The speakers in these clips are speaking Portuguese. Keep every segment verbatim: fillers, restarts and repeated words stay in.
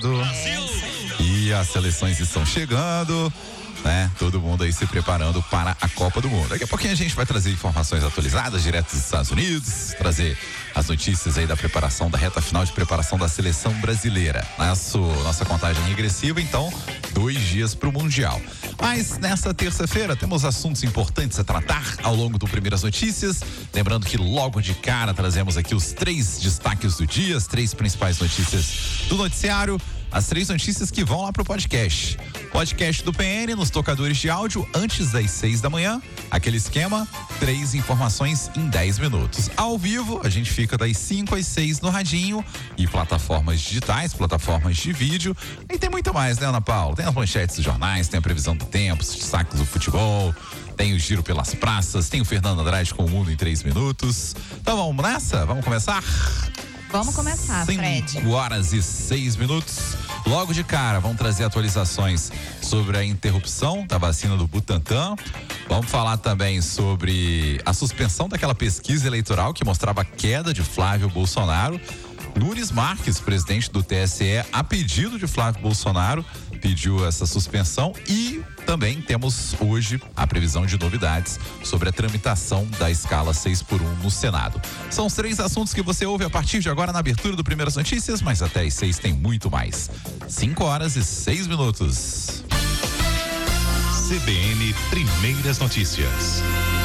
Brasil! E as seleções estão chegando, né? Todo mundo aí se preparando para a Copa do Mundo. Daqui a pouquinho a gente vai trazer informações atualizadas direto dos Estados Unidos, trazer as notícias aí da preparação, da reta final de preparação da seleção brasileira. Nosso, nossa contagem regressiva, então, dois dias para o Mundial. Mas nesta terça-feira temos assuntos importantes a tratar ao longo do Primeiras Notícias. Lembrando que logo de cara trazemos aqui os três destaques do dia, as três principais notícias do noticiário. As três notícias que vão lá pro podcast. Podcast do P N nos tocadores de áudio antes das seis da manhã. Aquele esquema, três informações em dez minutos. Ao vivo, a gente fica das cinco às seis no radinho e plataformas digitais, plataformas de vídeo. E tem muito mais, né, Ana Paula? Tem as manchetes dos jornais, tem a previsão do tempo, os destaques do futebol, tem o giro pelas praças, tem o Fernando Andrade com o Mundo em três minutos. Então vamos nessa? Vamos começar? Vamos começar, Fred. cinco horas e seis minutos. Logo de cara, vamos trazer atualizações sobre a interrupção da vacina do Butantan. Vamos falar também sobre a suspensão daquela pesquisa eleitoral que mostrava a queda de Flávio Bolsonaro. Nunes Marques, presidente do T S E, a pedido de Flávio Bolsonaro, pediu essa suspensão. E também temos hoje a previsão de novidades sobre a tramitação da escala seis por um no Senado. São os três assuntos que você ouve a partir de agora na abertura do Primeiras Notícias, mas até às seis tem muito mais. cinco horas e seis minutos. C B N Primeiras Notícias.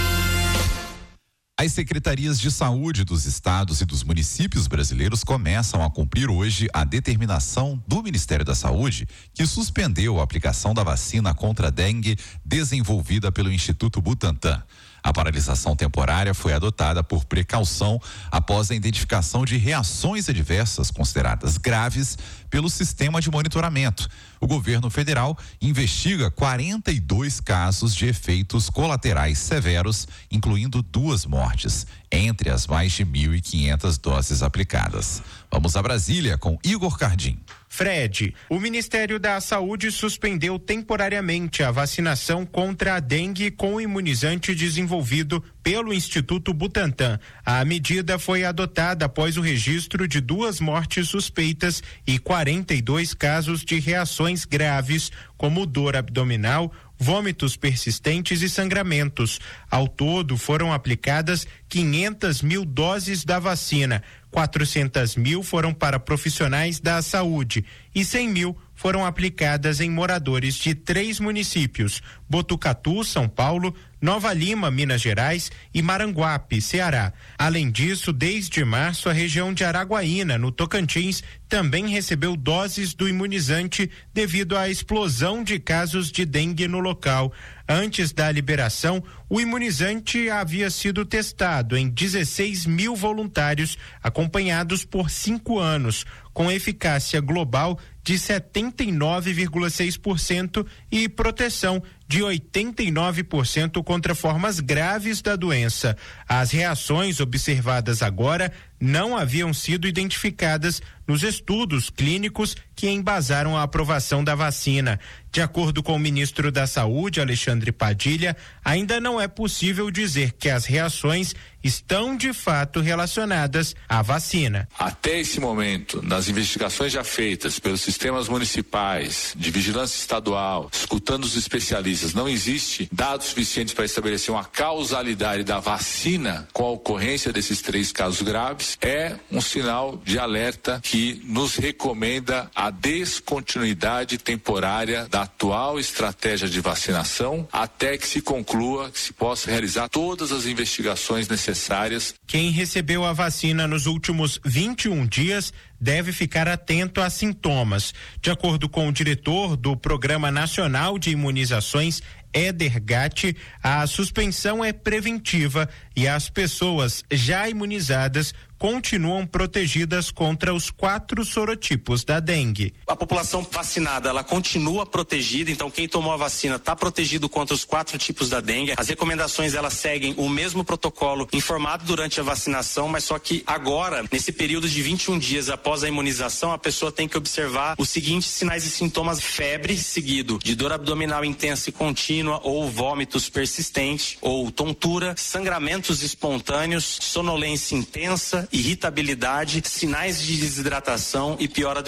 As secretarias de saúde dos estados e dos municípios brasileiros começam a cumprir hoje a determinação do Ministério da Saúde, que suspendeu a aplicação da vacina contra a dengue desenvolvida pelo Instituto Butantan. A paralisação temporária foi adotada por precaução após a identificação de reações adversas consideradas graves pelo sistema de monitoramento. O governo federal investiga quarenta e dois casos de efeitos colaterais severos, incluindo duas mortes, entre as mais de mil e quinhentas doses aplicadas. Vamos a Brasília com Igor Cardim. Fred, o Ministério da Saúde suspendeu temporariamente a vacinação contra a dengue com o imunizante desenvolvido pelo Instituto Butantan. A medida foi adotada após o registro de duas mortes suspeitas e quarenta e dois casos de reações graves, como dor abdominal, vômitos persistentes e sangramentos. Ao todo, foram aplicadas quinhentas mil doses da vacina. quatrocentas mil foram para profissionais da saúde e cem mil foram aplicadas em moradores de três municípios: Botucatu, São Paulo, Nova Lima, Minas Gerais e Maranguape, Ceará. Além disso, desde março, a região de Araguaína, no Tocantins, também recebeu doses do imunizante devido à explosão de casos de dengue no local. Antes da liberação, o imunizante havia sido testado em dezesseis mil voluntários, acompanhados por cinco anos, com eficácia global de setenta e nove vírgula seis por cento e proteção de oitenta e nove por cento contra formas graves da doença. As reações observadas agora não haviam sido identificadas nos estudos clínicos que embasaram a aprovação da vacina. De acordo com o ministro da Saúde, Alexandre Padilha, ainda não é possível dizer que as reações estão de fato relacionadas à vacina. Até esse momento, nas investigações já feitas pelos sistemas municipais, de vigilância estadual, escutando os especialistas, não existe dados suficientes para estabelecer uma causalidade da vacina com a ocorrência desses três casos graves. É um sinal de alerta que nos recomenda a descontinuidade temporária da atual estratégia de vacinação até que se conclua, que se possa realizar todas as investigações necessárias. Quem recebeu a vacina nos últimos vinte e um dias deve ficar atento a sintomas. De acordo com o diretor do Programa Nacional de Imunizações, Éder Gatti, a suspensão é preventiva e as pessoas já imunizadas continuam protegidas contra os quatro sorotipos da dengue. A população vacinada, ela continua protegida, então quem tomou a vacina está protegido contra os quatro tipos da dengue. As recomendações, elas seguem o mesmo protocolo informado durante a vacinação, mas só que agora, nesse período de vinte e um dias após a imunização, a pessoa tem que observar os seguintes sinais e sintomas: febre, seguido de dor abdominal intensa e contínua ou vômitos persistentes, ou tontura, sangramentos espontâneos, sonolência intensa, irritabilidade, sinais de desidratação e piora do